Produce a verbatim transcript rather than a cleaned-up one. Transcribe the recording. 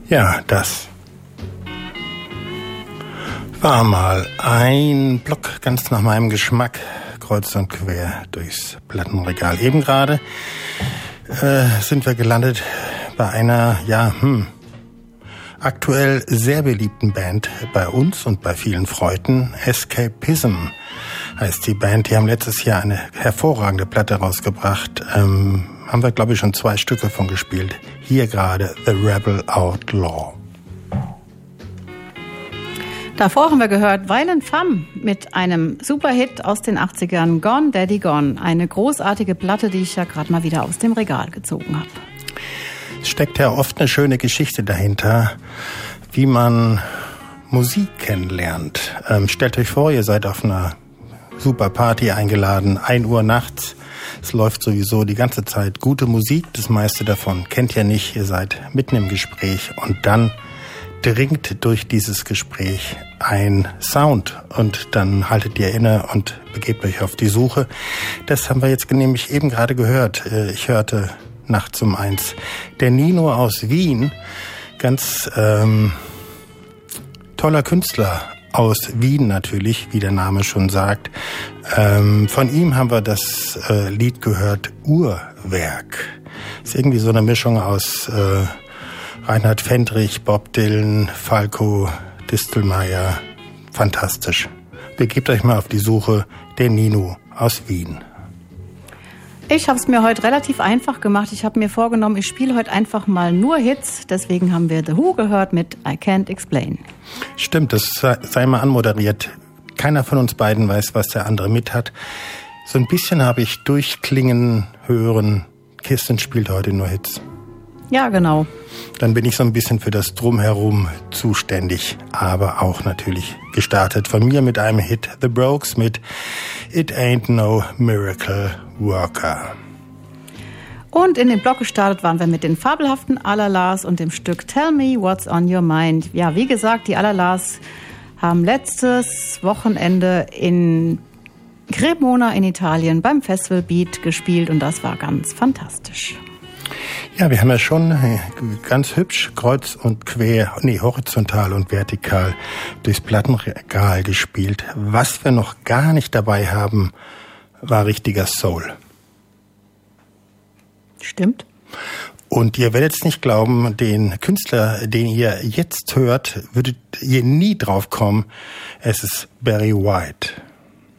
Ja, das war mal ein Block ganz nach meinem Geschmack, kreuz und quer durchs Plattenregal. Eben gerade äh, sind wir gelandet bei einer, ja, hm, aktuell sehr beliebten Band bei uns und bei vielen Freunden. Escapism heißt die Band. Die haben letztes Jahr eine hervorragende Platte rausgebracht. Ähm, haben wir, glaube ich, schon zwei Stücke von gespielt. Hier gerade The Rebel Outlaw. Davor haben wir gehört Violent Femmes mit einem Superhit aus den achtzigern, Gone Daddy Gone. Eine großartige Platte, die ich ja gerade mal wieder aus dem Regal gezogen habe. Es steckt ja oft eine schöne Geschichte dahinter, wie man Musik kennenlernt. Ähm, stellt euch vor, ihr seid auf einer super Party eingeladen, ein Uhr nachts. Es läuft sowieso die ganze Zeit gute Musik, das meiste davon kennt ihr nicht. Ihr seid mitten im Gespräch und dann dringt durch dieses Gespräch ein Sound und dann haltet ihr inne und begebt euch auf die Suche. Das haben wir jetzt nämlich eben gerade gehört. Ich hörte nachts um eins der Nino aus Wien, ganz ähm, toller Künstler aus Wien natürlich, wie der Name schon sagt. Ähm, von ihm haben wir das äh, Lied gehört, Uhrwerk. Ist irgendwie so eine Mischung aus äh, Reinhard Fendrich, Bob Dylan, Falco, Distelmeier. Fantastisch. Begebt euch mal auf die Suche, der Nino aus Wien. Ich habe es mir heute relativ einfach gemacht. Ich habe mir vorgenommen, ich spiele heute einfach mal nur Hits. Deswegen haben wir The Who gehört mit I Can't Explain. Stimmt, das sei mal anmoderiert. Keiner von uns beiden weiß, was der andere mit hat. So ein bisschen habe ich durchklingen hören, Kirsten spielt heute nur Hits. Ja, genau. Dann bin ich so ein bisschen für das Drumherum zuständig, aber auch natürlich gestartet von mir mit einem Hit, The Brokes mit It Ain't No Miracle Worker. Und in den Block gestartet waren wir mit den fabelhaften Alalas und dem Stück Tell Me What's on Your Mind. Ja, wie gesagt, die Alalas haben letztes Wochenende in Cremona in Italien beim Festival Beat gespielt und das war ganz fantastisch. Ja, wir haben ja schon ganz hübsch kreuz und quer, nee, horizontal und vertikal durchs Plattenregal gespielt. Was wir noch gar nicht dabei haben, war richtiger Soul. Stimmt. Und ihr werdet es nicht glauben, den Künstler, den ihr jetzt hört, würdet ihr nie drauf kommen. Es ist Barry White.